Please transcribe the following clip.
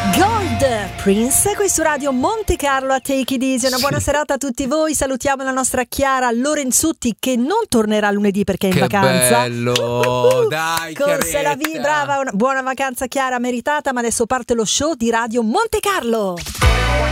Gold Prince qui su Radio Monte Carlo a Take It Easy. Una buona serata a tutti voi. Salutiamo la nostra Chiara Lorenzutti, che non tornerà lunedì perché è in vacanza. Che bello, dai, con Se la vi, brava, una buona vacanza Chiara, meritata. Ma adesso parte lo show di Radio Monte Carlo.